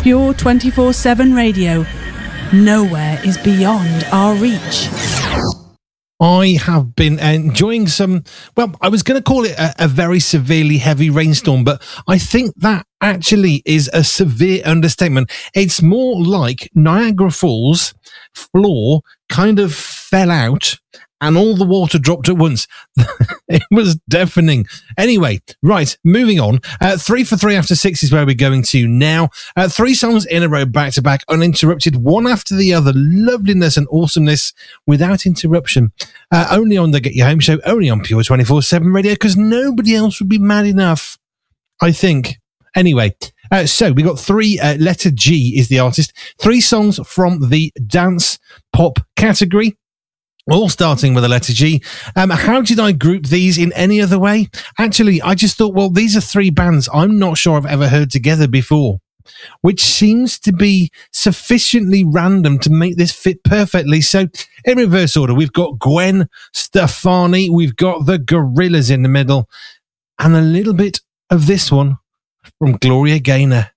Pure 24/7 radio. Nowhere is beyond our reach. I have been enjoying some, well, I was going to call it a very severely heavy rainstorm, but I think that actually is a severe understatement. It's more like Niagara Falls floor kind of fell out and all the water dropped at once. It was deafening. Anyway, right, moving on. 3 for 3 after 6 is where we're going to now. 3 songs in a row, back to back, uninterrupted, one after the other. Loveliness and awesomeness without interruption. Only on the Get You Home show, only on Pure 24/7 radio, because nobody else would be mad enough, I think. Anyway, so we got 3, letter G is the artist. 3 songs from the dance pop category, all starting with a letter G. How did I group these in any other way? Actually, I just thought, well, these are 3 bands I'm not sure I've ever heard together before, which seems to be sufficiently random to make this fit perfectly. So in reverse order, we've got Gwen Stefani, we've got the Gorillaz in the middle, and a little bit of this one from Gloria Gaynor.